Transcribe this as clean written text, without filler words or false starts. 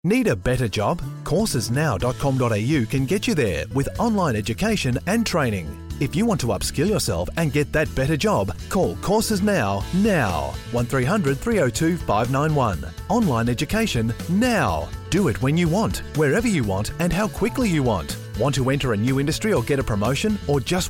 Need a better job? Coursesnow.com.au can get you there with online education and training. If you want to upskill yourself and get that better job, call Courses Now. 1300 302 591. Online education now. Do it when you want, wherever you want and how quickly you want. Want to enter a new industry or get a promotion or just